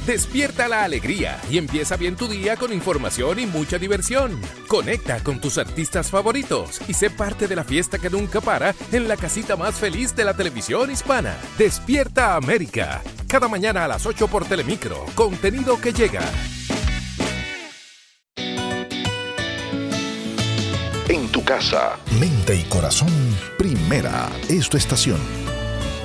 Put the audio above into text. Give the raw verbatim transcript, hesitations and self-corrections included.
Despierta la alegría y empieza bien tu día con información y mucha diversión. Conecta con tus artistas favoritos y sé parte de la fiesta que nunca para en la casita más feliz de la televisión hispana. Despierta América. Cada mañana a las ocho por Telemicro. Contenido que llega. En tu casa, mente y corazón, Primera es tu estación.